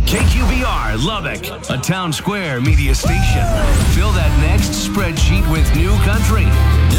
KQBR Lubbock, a Town Square media station. Fill that next spreadsheet with new country.